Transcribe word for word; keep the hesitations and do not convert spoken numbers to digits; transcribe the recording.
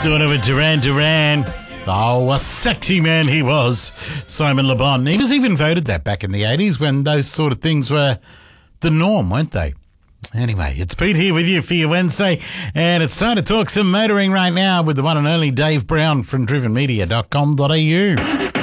Doing it with Duran Duran. Oh, a sexy man he was, Simon Le Bon. He was even voted that back in the eighties when those sort of things were the norm, weren't they? Anyway, it's Pete here with you for your Wednesday, and it's time to talk some motoring right now with the one and only Dave Brown from driven media dot com dot a u.